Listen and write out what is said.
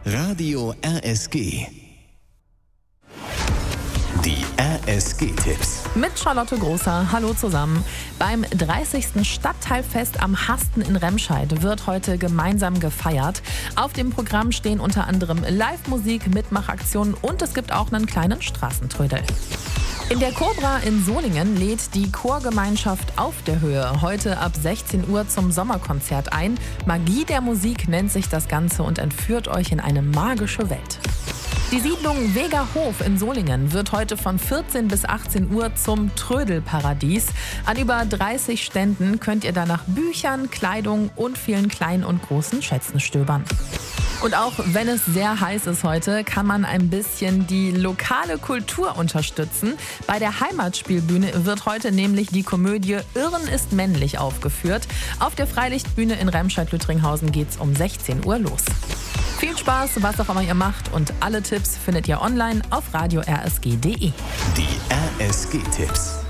Radio RSG. Die RSG-Tipps. Mit Charlotte Großer. Hallo zusammen. Beim 30. Stadtteilfest am Hasten in Remscheid wird heute gemeinsam gefeiert. Auf dem Programm stehen unter anderem Live-Musik, Mitmachaktionen und es gibt auch einen kleinen Straßentrödel. In der Cobra in Solingen lädt die Chorgemeinschaft Auf der Höhe heute ab 16 Uhr zum Sommerkonzert ein. Magie der Musik nennt sich das Ganze und entführt euch in eine magische Welt. Die Siedlung Wegerhof in Solingen wird heute von 14 bis 18 Uhr zum Trödelparadies. An über 30 Ständen könnt ihr da nach Büchern, Kleidung und vielen kleinen und großen Schätzen stöbern. Und auch wenn es sehr heiß ist heute, kann man ein bisschen die lokale Kultur unterstützen. Bei der Heimatspielbühne wird heute nämlich die Komödie Irren ist männlich aufgeführt. Auf der Freilichtbühne in Remscheid-Lüttringhausen geht's um 16 Uhr los. Viel Spaß, was auch immer ihr macht, und alle Tipps findet ihr online auf radio-rsg.de. Die RSG-Tipps.